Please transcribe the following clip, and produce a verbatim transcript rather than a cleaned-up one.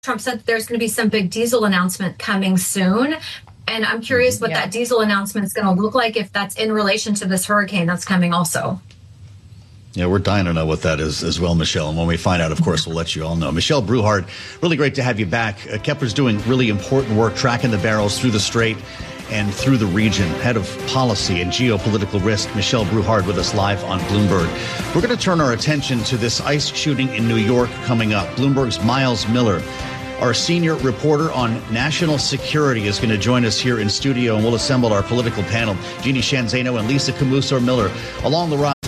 Trump said that there's going to be some big diesel announcement coming soon. And I'm curious what yeah. that diesel announcement is going to look like, if that's in relation to this hurricane that's coming also. Yeah, we're dying to know what that is as well, Michelle. And when we find out, of course, we'll let you all know. Michelle Brewhart, really great to have you back. Uh, Kepler's doing really important work tracking the barrels through the strait and through the region. Head of policy and geopolitical risk, Michelle Brewhart, with us live on Bloomberg. We're going to turn our attention to this ICE shooting in New York coming up. Bloomberg's Miles Miller, our senior reporter on national security, is going to join us here in studio, and we'll assemble our political panel. Jeannie Shanzano and Lisa Camuso Miller along the ride.